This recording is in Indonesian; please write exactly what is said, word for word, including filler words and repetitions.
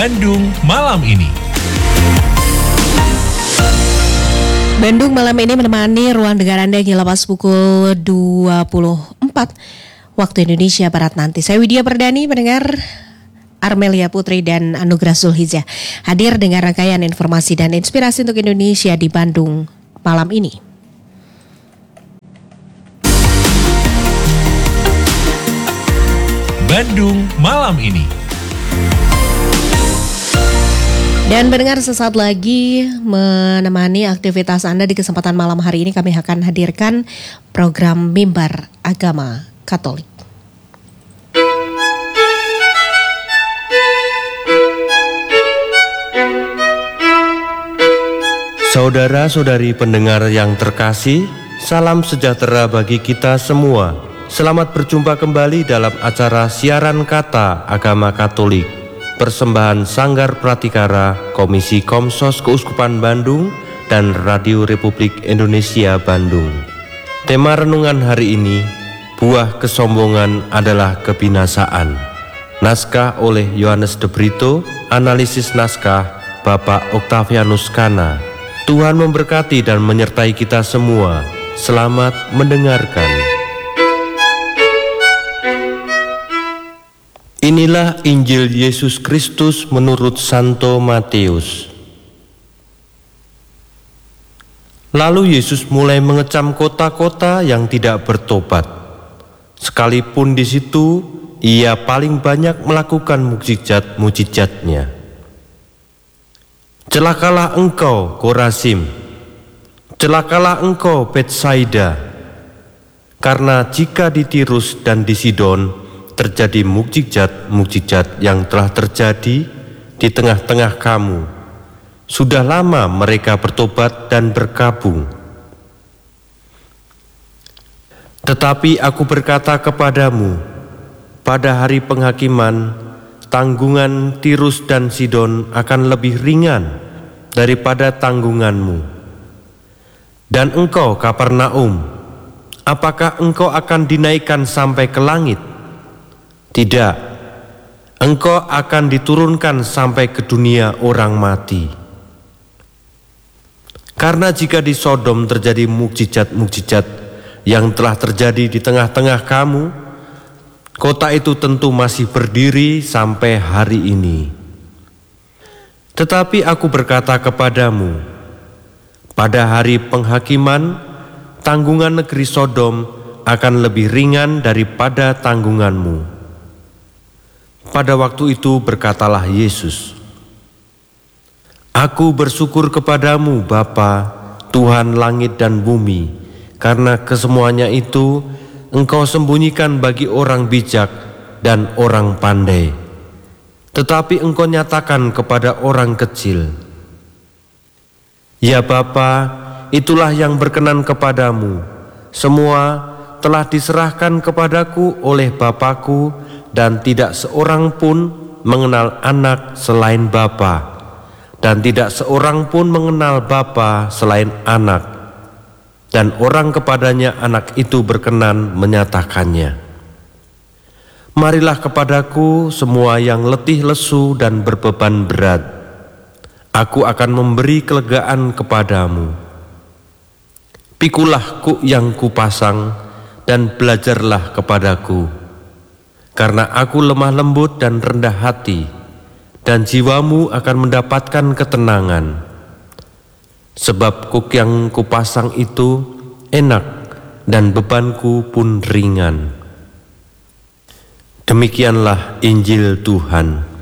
Bandung malam ini. Bandung malam ini menemani ruang dengar Anda hingga lepas pukul dua puluh empat waktu Indonesia Barat nanti. Saya Widya Perdani, mendengar Armelia Putri dan Anugrah Zulhijjah hadir dengan rangkaian informasi dan inspirasi untuk Indonesia di Bandung malam ini. Bandung malam ini. Dan mendengar sesaat lagi menemani aktivitas Anda di kesempatan malam hari ini, kami akan hadirkan program Mimbar Agama Katolik. Saudara-saudari pendengar yang terkasih, salam sejahtera bagi kita semua. Selamat berjumpa kembali dalam acara Siaran Kata Agama Katolik, persembahan Sanggar Pratikara, Komisi Komsos Keuskupan Bandung, dan Radio Republik Indonesia Bandung. Tema renungan hari ini, buah kesombongan adalah kebinasaan. Naskah oleh Yohanes de Brito, analisis naskah Bapak Octavianus Kana. Tuhan memberkati dan menyertai kita semua. Selamat mendengarkan. Inilah Injil Yesus Kristus menurut Santo Matius. Lalu Yesus mulai mengecam kota-kota yang tidak bertobat. Sekalipun di situ ia paling banyak melakukan mukjizat-mukjizatnya. Celakalah engkau, Korazim! Celakalah engkau, Betsaida! Karena jika di Tirus dan di Sidon terjadi mukjizat-mukjizat yang telah terjadi di tengah-tengah kamu, sudah lama mereka bertobat dan berkabung. Tetapi aku berkata kepadamu, pada hari penghakiman, tanggungan Tirus dan Sidon akan lebih ringan daripada tanggunganmu. Dan engkau, Kapernaum, apakah engkau akan dinaikkan sampai ke langit? Tidak, engkau akan diturunkan sampai ke dunia orang mati. Karena jika di Sodom terjadi mukjizat-mukjizat yang telah terjadi di tengah-tengah kamu, kota itu tentu masih berdiri sampai hari ini. Tetapi aku berkata kepadamu, pada hari penghakiman, tanggungan negeri Sodom akan lebih ringan daripada tanggunganmu. Pada waktu itu berkatalah Yesus, Aku bersyukur kepadamu Bapa, Tuhan langit dan bumi, karena kesemuanya itu Engkau sembunyikan bagi orang bijak dan orang pandai, tetapi Engkau nyatakan kepada orang kecil. Ya Bapa, itulah yang berkenan kepadamu. Semua telah diserahkan kepadaku oleh Bapakku, dan tidak seorang pun mengenal anak selain Bapa, dan tidak seorang pun mengenal Bapa selain anak, dan orang kepadanya anak itu berkenan menyatakannya. Marilah kepadaku semua yang letih lesu dan berbeban berat, aku akan memberi kelegaan kepadamu. Pikulah kuk yang kupasang dan belajarlah kepadaku, karena aku lemah lembut dan rendah hati, dan jiwamu akan mendapatkan ketenangan. Sebab kuk yang kupasang itu enak, dan bebanku pun ringan. Demikianlah Injil Tuhan.